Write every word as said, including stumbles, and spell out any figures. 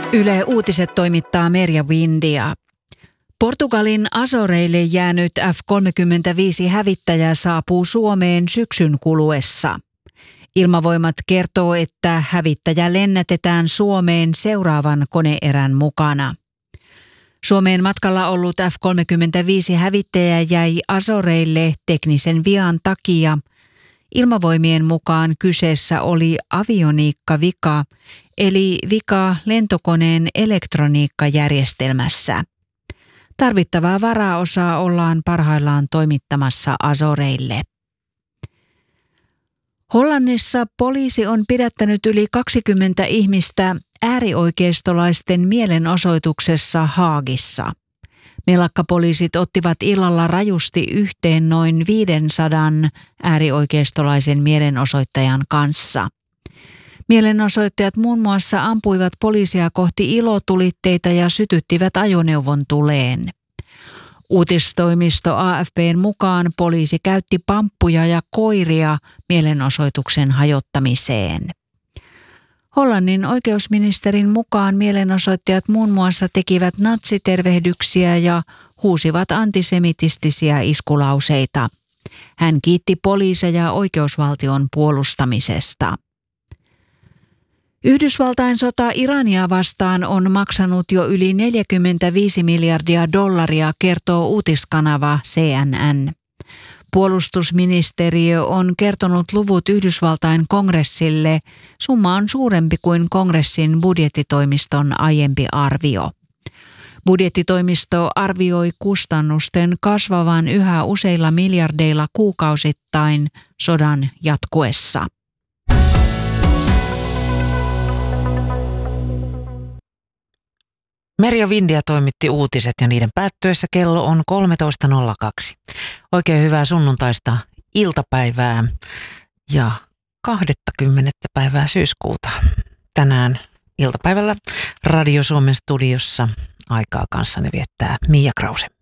Yle Uutiset toimittaa Merja Windia. Portugalin Azoreille jäänyt F kolmekymmentäviisi-hävittäjä saapuu Suomeen syksyn kuluessa. Ilmavoimat kertoo, että hävittäjä lennätetään Suomeen seuraavan koneerän mukana. Suomeen matkalla ollut F kolmekymmentäviisi-hävittäjä jäi Azoreille teknisen vian takia. Ilmavoimien mukaan kyseessä oli avioniikkavika, eli vika lentokoneen elektroniikkajärjestelmässä. Tarvittavaa varaosaa ollaan parhaillaan toimittamassa Azoreille. Hollannissa poliisi on pidättänyt yli kaksikymmentä ihmistä äärioikeistolaisten mielenosoituksessa Haagissa. Melakkapoliisit ottivat illalla rajusti yhteen noin viisisataa äärioikeistolaisen mielenosoittajan kanssa. Mielenosoittajat muun muassa ampuivat poliisia kohti ilotulitteita ja sytyttivät ajoneuvon tuleen. Uutistoimisto A F P:n mukaan poliisi käytti pamppuja ja koiria mielenosoituksen hajottamiseen. Hollannin oikeusministerin mukaan mielenosoittajat muun muassa tekivät natsitervehdyksiä ja huusivat antisemitistisiä iskulauseita. Hän kiitti poliiseja oikeusvaltion puolustamisesta. Yhdysvaltain sota Irania vastaan on maksanut jo yli neljäkymmentäviisi miljardia dollaria, kertoo uutiskanava C N N. Puolustusministeriö on kertonut luvut Yhdysvaltain kongressille. Summa on suurempi kuin kongressin budjettitoimiston aiempi arvio. Budjettitoimisto arvioi kustannusten kasvavan yhä useilla miljardeilla kuukausittain sodan jatkuessa. Merja Windia toimitti uutiset ja niiden päättyessä kello on kolmetoista nolla kaksi. Oikein hyvää sunnuntaista iltapäivää ja kahdeskymmenes päivää syyskuuta. Tänään iltapäivällä Radio Suomen studiossa aikaa kanssani viettää Mia Krause.